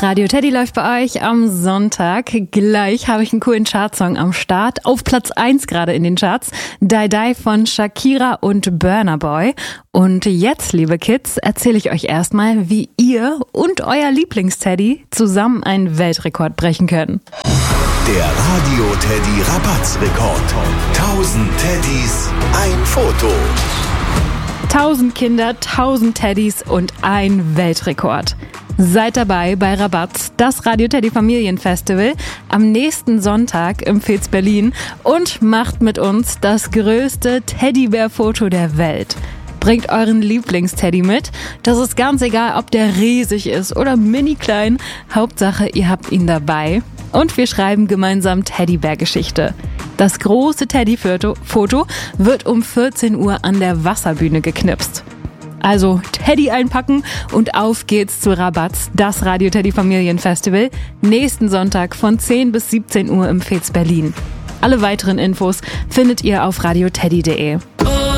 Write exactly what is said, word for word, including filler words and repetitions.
Radio Teddy läuft bei euch am Sonntag. Gleich habe ich einen coolen Chartsong am Start. Auf Platz eins gerade in den Charts. Die Die von Shakira und Burna Boy. Und jetzt, liebe Kids, erzähle ich euch erstmal, wie ihr und euer Lieblingsteddy zusammen einen Weltrekord brechen können. Der Radio Teddy Rabatzrekord. Tausend Teddys, ein Foto. Tausend Kinder, tausend Teddys und ein Weltrekord. Seid dabei bei Rabatz, das Radio Teddy Familienfestival, am nächsten Sonntag im Fez Berlin und macht mit uns das größte Teddybär-Foto der Welt. Bringt euren Lieblingsteddy mit. Das ist ganz egal, ob der riesig ist oder mini klein. Hauptsache, ihr habt ihn dabei. Und wir schreiben gemeinsam Teddybär-Geschichte. Das große Teddy-Foto wird um vierzehn Uhr an der Wasserbühne geknipst. Also Teddy einpacken und auf geht's zu Rabatz, das Radio Teddy Familienfestival, nächsten Sonntag von zehn bis siebzehn Uhr im Fez Berlin. Alle weiteren Infos findet ihr auf radioteddy punkt de.